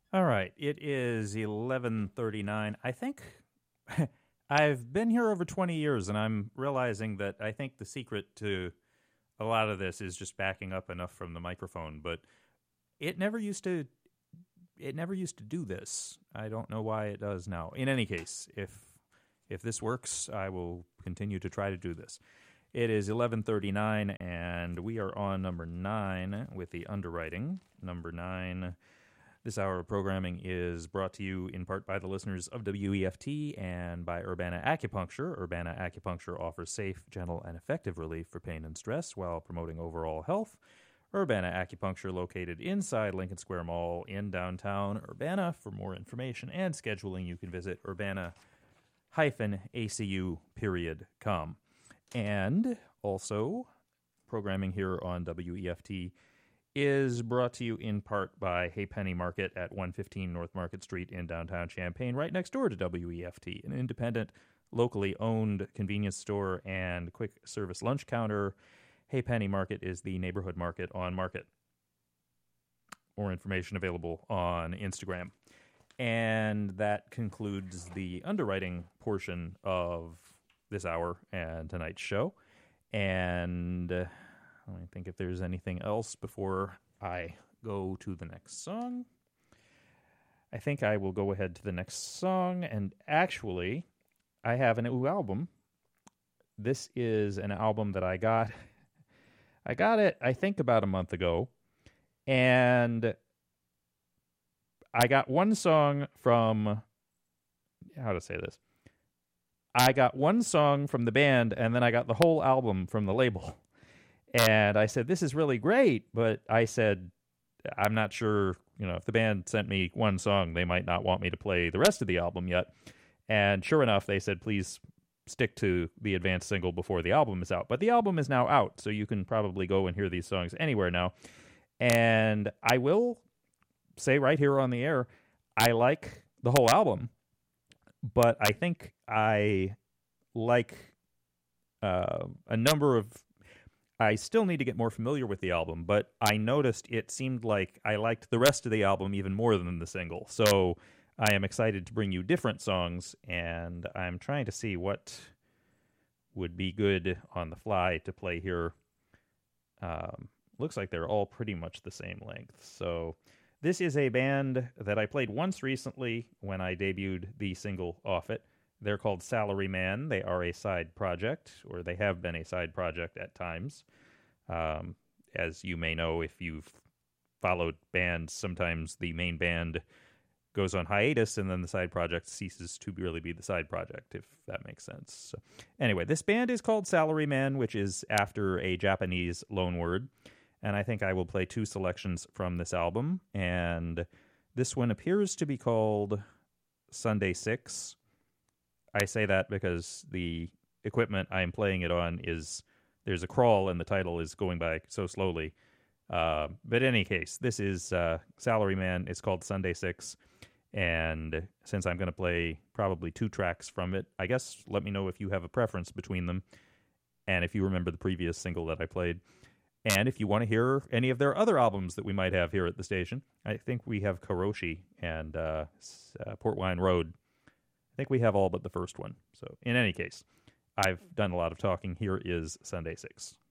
All right, it is 11:39. I think I've been here over 20 years and I'm realizing that I think the secret to a lot of this is just backing up enough from the microphone, but it never used to it never used to do this. I don't know why it does now. In any case, if this works, I will continue to try to do this. It is 11:39 and we are on number 9 with the underwriting. Number 9. This hour of programming is brought to you in part by the listeners of WEFT and by Urbana Acupuncture. Urbana Acupuncture offers safe, gentle, and effective relief for pain and stress while promoting overall health. Urbana Acupuncture, located inside Lincoln Square Mall in downtown Urbana. For more information and scheduling, you can visit urbana-acu.com. And also, programming here on WEFT is brought to you in part by Hey Penny Market at 115 North Market Street in downtown Champaign, right next door to WEFT, an independent, locally owned convenience store and quick service lunch counter. Hey Penny Market is the neighborhood market on Market. More information available on Instagram. And that concludes the underwriting portion of this hour and tonight's show. And I think if there's anything else before I go to the next song, I think I will go ahead to the next song. And actually, I have a new album. This is an album that I got it, I think, about a month ago. And I got one song from, how to say this? I got one song from the band, and then I got the whole album from the label. And I said, this is really great, but I said, I'm not sure, if the band sent me one song, they might not want me to play the rest of the album yet. And sure enough, they said, please stick to the advanced single before the album is out. But the album is now out, so you can probably go and hear these songs anywhere now. And I will say right here on the air, I like the whole album, but I think I like a number of... I still need to get more familiar with the album, but I noticed it seemed like I liked the rest of the album even more than the single. So I am excited to bring you different songs, and I'm trying to see what would be good on the fly to play here. Looks like they're all pretty much the same length. So this is a band that I played once recently when I debuted the single off it. They're called Salaryman. They are a side project, or they have been a side project at times. As you may know, if you've followed bands, sometimes the main band goes on hiatus and then the side project ceases to really be the side project, if that makes sense. So, anyway, this band is called Salaryman, which is after a Japanese loanword. And I think I will play 2 selections from this album. And this one appears to be called Sunday 6. I say that because the equipment I'm playing it on there's a crawl and the title is going by so slowly. But in any case, this is Salaryman. It's called Sunday 6. And since I'm going to play probably 2 tracks from it, I guess let me know if you have a preference between them and if you remember the previous single that I played. And if you want to hear any of their other albums that we might have here at the station, I think we have Karoshi and Port Wine Road. I think we have all but the first one. So in any case, I've done a lot of talking. Here is Sunday 6.